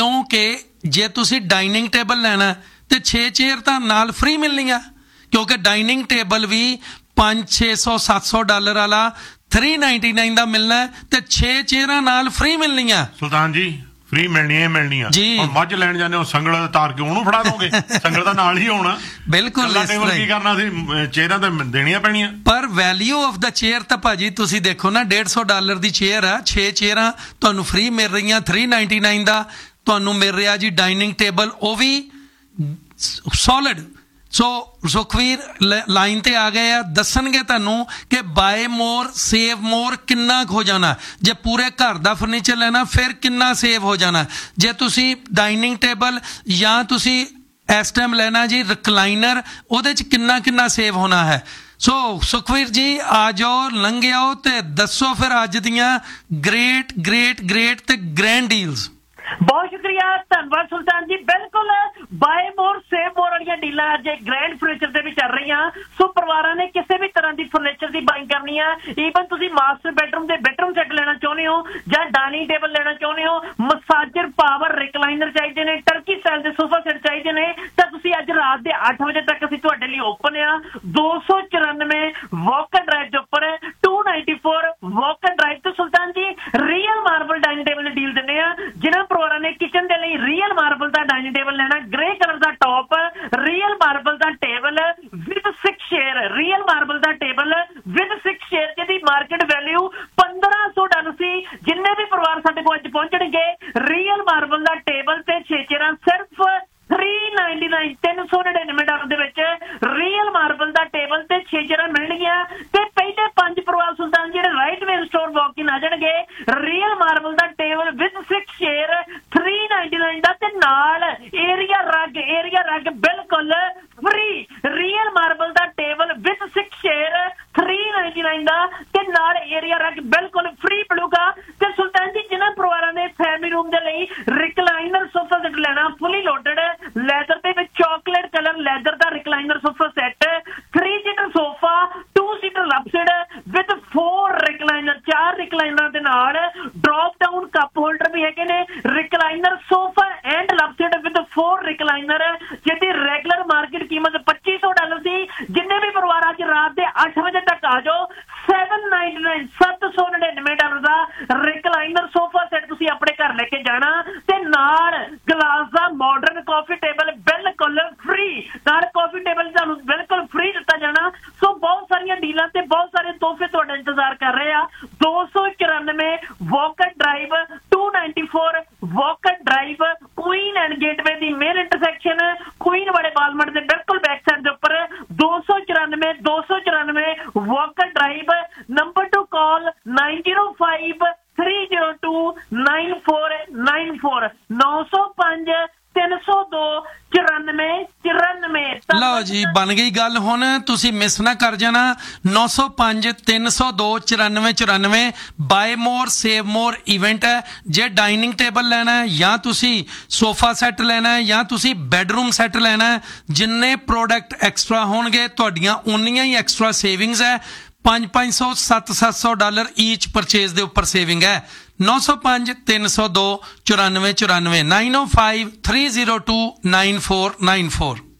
क्योंकि जे तुसी dining table लैना तो 6 चेयर तो नाल फ्री मिलनी, क्योंकि डाइनिंग टेबल भी $500-600 वाला $399 का मिलना है, तो 6 चेयर नाल फ्री मिलनी है। सुल्तान जी फ्री मिलनी जी। मझ लैन जाने संगल तार के ਉਹਨੂੰ ਫੜਾ ਦੋਗੇ, ਸੰਗਲ ਦਾ ਨਾਲ ਹੀ ਹੋਣਾ। ਬਿਲਕੁਲ ਕੀ ਕਰਨਾ ਸੀ, ਚੇਅਰਾਂ ਤਾਂ ਦੇਣੀਆਂ ਪੈਣੀਆਂ। ਪਰ ਵੈਲਿਊ ਆਫ ਦਾ ਚੇਅਰ ਤਾਂ ਭਾਜੀ ਤੁਸੀਂ ਦੇਖੋ ਨਾ, $150 ਦੀ ਚੇਅਰ ਆ, 6 ਚੇਅਰਾਂ ਤੁਹਾਨੂੰ ਫ੍ਰੀ ਮਿਲ ਰਹੀਆਂ, $399 ਦਾ ਤੁਹਾਨੂੰ ਮਿਲ ਰਿਹਾ ਜੀ ਡਾਈਨਿੰਗ ਟੇਬਲ, ਉਹ ਵੀ ਸੋਲਿਡ। ਸੋ ਸੁਖਵੀਰ ਲਾਈਨ ਤੇ ਆ ਗਏ ਆ, ਦੱਸਣਗੇ ਤੁਹਾਨੂੰ ਕਿ ਬਾਏ ਮੋਰ ਸੇਵ ਮੋਰ ਕਿੰਨਾ ਹੋ ਜਾਣਾ। ਜੇ ਪੂਰੇ ਘਰ ਦਾ ਫਰਨੀਚਰ ਲੈਣਾ ਫਿਰ ਕਿੰਨਾ ਸੇਵ ਹੋ ਜਾਣਾ। ਜੇ ਤੁਸੀਂ ਡਾਈਨਿੰਗ ਟੇਬਲ ਜਾਂ ਤੁਸੀਂ ਇਸ ਟਾਈਮ ਲੈਣਾ ਜੀ ਰਿਕਲਾਈਨਰ, ਉਹਦੇ 'ਚ ਕਿੰਨਾ ਸੇਵ ਹੋਣਾ ਹੈ। ਸੋ ਸੁਖਵੀਰ ਜੀ ਆ ਜਾਓ, ਲੰਘ ਆਓ ਤੇ ਦੱਸੋ ਫਿਰ ਅੱਜ ਦੀਆਂ ਗ੍ਰੇਟ ਤੇ ਗ੍ਰੈਂਡ ਡੀਲਸ। बहुत शुक्रिया, धन्यवाद सुल्तान जी। बिल्कुल बाय मोर सेव मोर वाली डीलां अज ग्रैंड फर्नीचर दे विच चल रही। सो परिवारां ने किसी भी तरह की फर्नीचर की बाइंग करनी है, ईवन तुसीं मास्टर बेडरूम के बेडरूम सैट लेना चाहुंदे हो जां डाइनिंग टेबल लेना चाहुंदे हो, मसाजर पावर रिकलाइनर चाहिए ने, टर्की स्टाइल के सोफा सैट चाहिए ने, तां तुसीं अज रात के 8 बजे तक असीं तुहाडे लई ओपन आ। 294 वॉकर ड्राइव के उपर 294 वॉकर ड्राइव तो सुल्तान जी real marble dining table deal दिंदे आ। जिन्हां परिवारां ने किचन के लिए रियल मार्बल का डाइनिंग टेबल लेना, ग्रे कलर का टॉप, रियल मार्बल का table with 6 chair, real marble का table with 6 chair जिहदी market value $1500 सी। जिन्ने भी परिवार साडे कोल अज पहुंचणगे रियल मार्बल का टेबल ते 6 चेयरां सिर्फ $399 $399 ਦੇ ਵਿੱਚ ਰੀਅਲ ਮਾਰਬਲ ਦਾ ਟੇਬਲ ਤੇ 6 ਚੇਅਰਾਂ ਮਿਲਣਗੀਆਂ। ਤੇ ਪਹਿਲੇ 5 ਪਰਿਵਾਰ ਸੁਲਤਾਨ ਜਿਹੜੇ ਰਾਈਟ ਵੇ ਸਟੋਰ ਵਾਕ ਇਨ ਆ ਜਾਣਗੇ, real marble the table with 6 chair $399 ਦਾ ਤੇ ਨਾਲ ਏਰੀਆ ਰਗ ਬਿਲਕੁਲ free. Real marble the table with 6 chair $399 ਦਾ ਤੇ ਨਾਲ ਏਰੀਆ ਰਗ ਬਿਲਕੁਲ ਫ੍ਰੀ ਮਿਲੂਗਾ। ਤੇ ਸੁਲਤਾਨ ਜੀ ਜਿਨ੍ਹਾਂ ਪਰਿਵਾਰਾਂ ਨੇ ਫੈਮਿਲੀ ਰੂਮ ਦੇ ਲਈ ਰਿਕਲਾਈਨਰ ਸੋਫਾ ਸੈਟ ਲੈਣਾ, ਫੁੱਲੀ ਲੋਡਡ ਲੈਦਰ ਦੇ ਵਿੱਚ chocolate colour leather the recliner sofa set, 3 seater sofa, 2 seater ਲਪਸਿਡ with 4 recliner, 4 ਰਿਕਲਾਈਨਰਾਂ ਦੇ ਨਾਲ ਡ੍ਰੌਪ ਡਾਊਨ ਕੱਪ ਹੋਲਡਰ ਵੀ ਹੈਗੇ ਨੇ। Recliner sofa and ਲਪਸਿਡ with 4 recliner ਜਿਹਦੀ ਰੈਗੂਲਰ ਮਾਰਕੀਟ ਕੀਮਤ $2500 ਸੀ। ਜਿੰਨੇ ਵੀ ਪਰਿਵਾਰ ਅੱਜ ਰਾਤ ਦੇ 8 ਵਜੇ ਤੱਕ ਆ ਜਾਓ, $799 ਦਾ ਰਿਕਲਾਈਨਰ ਸੋਫਾ ਸੈਟ ਤੁਸੀਂ ਆਪਣੇ ਘਰ ਲੈ ਕੇ ਜਾਣਾ ਤੇ ਨਾਲ ਗਲਾਸ ਦਾ ਮਾਡਰਨ ਕਾਫੀ ਟੇਬਲ ਬਿਲਕੁਲ ਫ੍ਰੀ, ਨਾਲ ਕਾਫੀ ਟੇਬਲ ਤੁਹਾਨੂੰ ਬਿਲਕੁਲ ਫ੍ਰੀ ਦਿੱਤਾ ਜਾਣਾ। ਸੋ ਬਹੁਤ ਸਾਰੀਆਂ ਡੀਲਾਂ ਤੇ ਬਹੁਤ ਸਾਰੇ ਤੋਹਫੇ ਤੁਹਾਡਾ ਇੰਤਜ਼ਾਰ ਕਰ ਰਹੇ ਆ। 294 ਵੌਕਰ drive, 294 ਵੌਕਰ drive, Queen and gateway the main intersection, Queen ਵਾਲੇ ਬਾਲਮਟ ਦੇ ਬਿਲਕੁਲ ਬੈਕ ਸਾਈਡ ਦੇ ਉੱਪਰ 294 ਵੌਕਰ ਡਰਾਈਵ। ਨੰਬਰ ਟੂ ਕਾਲ 905 302 9494 905 302 9494। ਲਓ ਜੀ ਬਣ ਗਈ ਗੱਲ। ਹੁਣ ਤੁਸੀਂ ਮਿਸ ਨਾ ਕਰ ਜਾਣਾ, 905 302 9494 ਬਾਏ ਮੋਰ ਸੇਵ ਮੋਰ ਇਵੈਂਟ ਹੈ। ਜੇ ਡਾਈਨਿੰਗ ਟੇਬਲ ਲੈਣਾ ਹੈ ਜਾਂ ਤੁਸੀਂ ਸੋਫਾ ਸੈੱਟ ਲੈਣਾ ਹੈ ਜਾਂ ਤੁਸੀਂ ਬੈਡਰੂਮ ਸੈੱਟ ਲੈਣਾ ਹੈ, ਜਿੰਨੇ ਪ੍ਰੋਡਕਟ ਐਕਸਟਰਾ ਹੋਣਗੇ ਤੁਹਾਡੀਆਂ ਉਨੀਆਂ ਹੀ ਐਕਸਟਰਾ ਸੇਵਿੰਗਸ ਹੈ। $500 $700 ਈਚ ਪਰਚੇਜ਼ ਦੇ ਉੱਪਰ ਸੇਵਿੰਗ ਹੈ। 905 302 9494 905 302 9494।